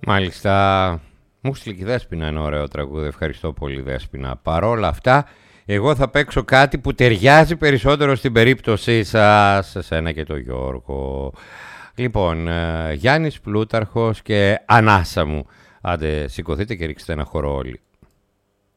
Μάλιστα. Μου στείλει και η Δέσποινα ένα ωραίο τραγούδι. Ευχαριστώ πολύ, Δέσποινα. Παρόλα αυτά, εγώ θα παίξω κάτι που ταιριάζει περισσότερο στην περίπτωσή σας, σε σένα και τον Γιώργο. Λοιπόν, Γιάννης Πλούταρχος και Ανάσα μου. Άντε, σηκωθείτε και ρίξτε ένα χορό όλοι.